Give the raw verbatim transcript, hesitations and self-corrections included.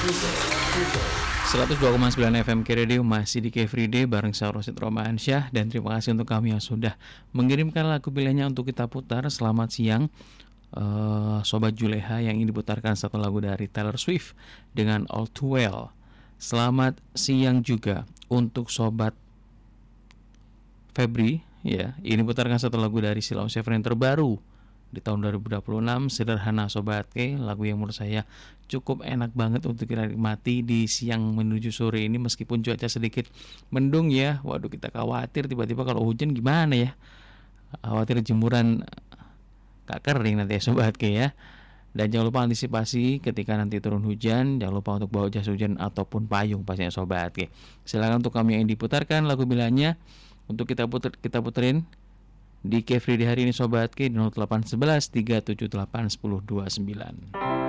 seratus dua koma sembilan F M K Radio masih di K Free Day bareng saya Rosid Romansyah, dan terima kasih untuk kami yang sudah mengirimkan lagu pilihannya untuk kita putar. Selamat siang uh, Sobat Juleha, yang ini diputarkan satu lagu dari Taylor Swift dengan All Too Well. Selamat siang juga untuk Sobat Febri, ya, ini putarkan satu lagu dari Sheila On Seven yang terbaru di tahun dua ribu dua puluh enam, Sederhana Sobat K. Lagu yang menurut saya cukup enak banget untuk kita nikmati di siang menuju sore ini, meskipun cuaca sedikit mendung ya. Waduh, kita khawatir tiba-tiba kalau hujan gimana ya, khawatir jemuran gak kering nanti ya Sobat K ya. Dan jangan lupa antisipasi ketika nanti turun hujan, jangan lupa untuk bawa jas hujan ataupun payung pastinya Sobat K. Silakan untuk kami yang diputarkan lagu bilanya untuk kita puter, kita puterin di K Free Day hari ini Sobat K di nol delapan satu satu tiga tujuh delapan satu nol dua sembilan.